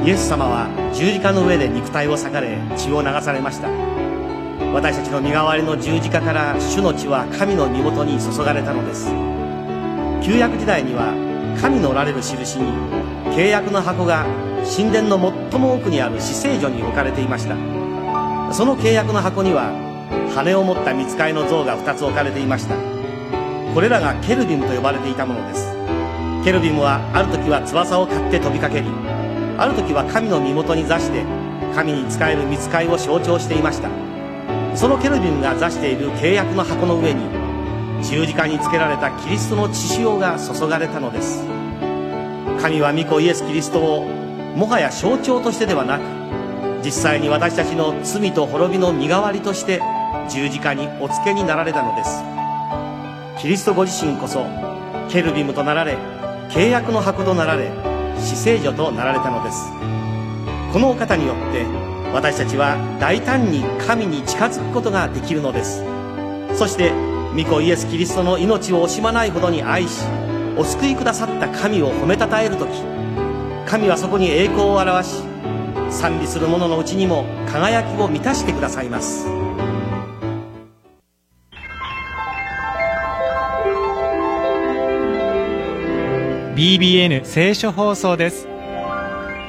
イエス様は十字架の上で肉体を裂かれ血を流されました。私たちの身代わりの十字架から主の血は神の身元に注がれたのです。旧約時代には神のおられる印に契約の箱が神殿の最も奥にある至聖所に置かれていました。その契約の箱には羽を持った御使いの像が2つ置かれていました。これらがケルビムと呼ばれていたものです。ケルビムはある時は翼を刈って飛びかけり、ある時は神の身元に座して神に仕える御使いを象徴していました。そのケルビムが座している契約の箱の上に十字架につけられたキリストの血潮が注がれたのです。神は御子イエス・キリストをもはや象徴としてではなく、実際に私たちの罪と滅びの身代わりとして十字架にお付けになられたのです。キリストご自身こそケルビムとなられ、契約の箱となられ、至聖所となられたのです。このお方によって私たちは大胆に神に近づくことができるのです。そして御子イエス・キリストの命を惜しまないほどに愛し、お救いくださった神を褒めたたえるとき、神はそこに栄光を表し、賛美する者のうちにも輝きを満たしてくださいます。 BBN 聖書放送です。